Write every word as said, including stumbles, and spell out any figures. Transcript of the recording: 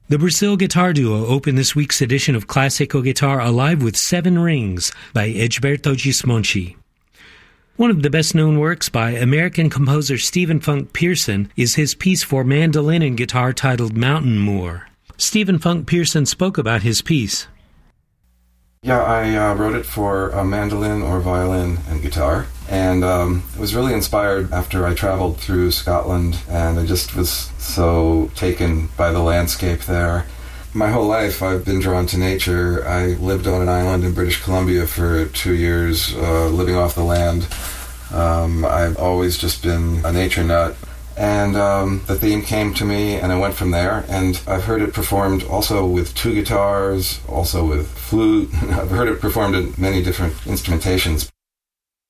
The Brazil guitar duo opened this week's edition of Classical Guitar Alive with Seven Rings by Egberto Gismonti. One of the best-known works by American composer Stephen Funk Pearson is his piece for mandolin and guitar titled Mountain Moor. Stephen Funk Pearson spoke about his piece. Yeah, I uh, wrote it for a mandolin or violin and guitar, and um, it was really inspired after I traveled through Scotland, and I just was so taken by the landscape there. My whole life I've been drawn to nature. I lived on an island in British Columbia for two years, uh, living off the land. Um, I've always just been a nature nut. And um, the theme came to me, and I went from there. And I've heard it performed also with two guitars, also with flute. I've heard it performed in many different instrumentations.